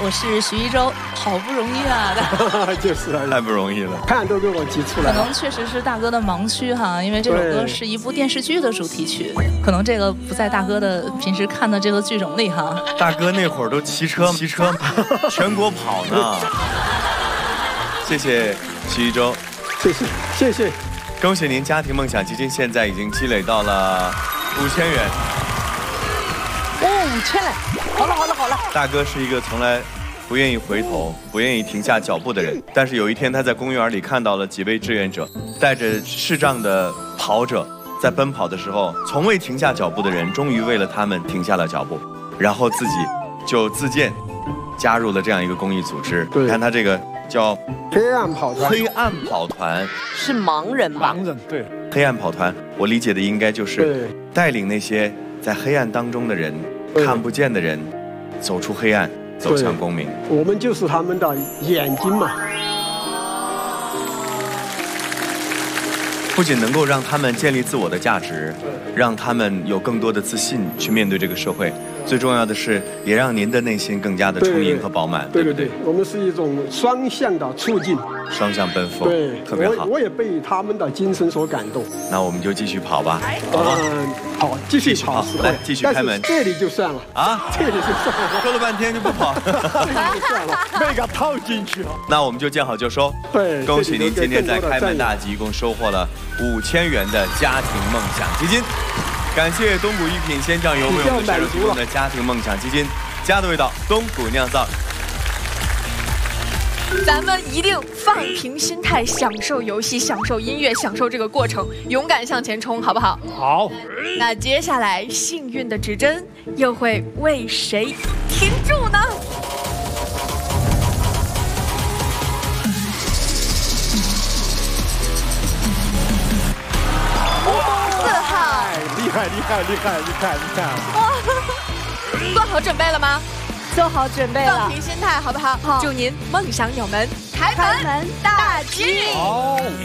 我是徐一舟，好不容易啊！ 就是啊， 太不容易了， 看都给我急出来了。 可能确实是大哥的盲区哈，因为这首歌是一部电视剧的主题曲，可能这个不在大哥的平时看的这个剧种里哈。 大哥那会儿都骑车全国跑呢。谢谢徐一舟， 谢谢， 恭喜您家庭梦想基金现在已经积累到了5000元。 5000，好了。 大哥是一个从来不愿意回头、不愿意停下脚步的人，但是有一天他在公园里看到了几位志愿者，带着视障的跑者在奔跑的时候，从未停下脚步的人，终于为了他们停下了脚步，然后自己就自荐加入了这样一个公益组织。你看他这个叫黑暗跑团是盲人吧？ 盲人，对， 黑暗跑团，我理解的应该就是带领那些在黑暗当中的人、看不见的人，走出黑暗，走向光明。 我们就是他们的眼睛嘛。 不仅能够让他们建立自我的价值，让他们有更多的自信去面对这个社会，最重要的是，也让您的内心更加的充盈和饱满。 对，我们是一种双向的促进， 双向奔赴， 对， 特别好。 我也被他们的精神所感动。 那我们就继续跑吧，好吗？ 好，继续跑， 来继续开门。 这里就算了啊，这里就算了， 说了半天就不跑， 这里就算了，那个套进去了。 那我们就见好就收。 对， 恭喜您今天在开门大吉一共收获了5000元的家庭梦想基金。感谢东谷一品鲜酱油为我们的选手提供的家庭梦想基金，家的味道，东谷酿造。 咱们一定放平心态，享受游戏，享受音乐，享受这个过程，勇敢向前冲，好不好？ 好。 那接下来幸运的指针又会为谁停住呢？4号。 厉害！ 哇，做好准备了吗？ 做好准备了， 放平心态，好不好？ 好， 祝您梦想有门，开门大吉！ 好。